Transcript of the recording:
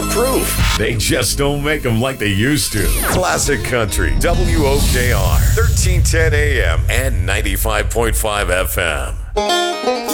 proof. They just don't make them like they used to. Classic Country, WOKR, 1310 AM and 95.5 FM.